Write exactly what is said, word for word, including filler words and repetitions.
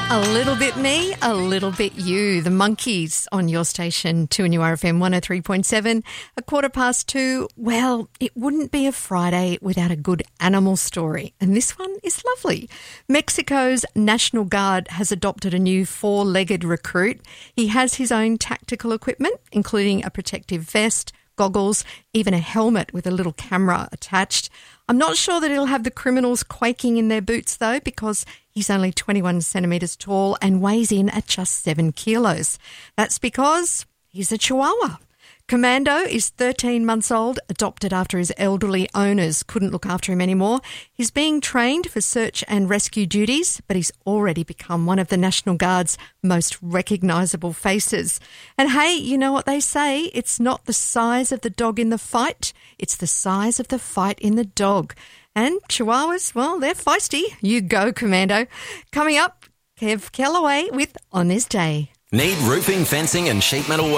A little bit me, a little bit you. The Monkeys on your station, two N U R F M one oh three point seven. A quarter past two. Well, it wouldn't be a Friday without a good animal story. And this one is lovely. Mexico's National Guard has adopted a new four-legged recruit. He has his own tactical equipment, including a protective vest, goggles, even a helmet with a little camera attached. I'm not sure that he'll have the criminals quaking in their boots, though, because he's only twenty-one centimetres tall and weighs in at just seven kilos. That's because he's a Chihuahua. Commando is thirteen months old, adopted after his elderly owners couldn't look after him anymore. He's being trained for search and rescue duties, but he's already become one of the National Guard's most recognisable faces. And hey, you know what they say? It's not the size of the dog in the fight, it's the size of the fight in the dog. And Chihuahuas, well, they're feisty. You go, Commando. Coming up, Kev Kellaway with On This Day. Need roofing, fencing and sheet metal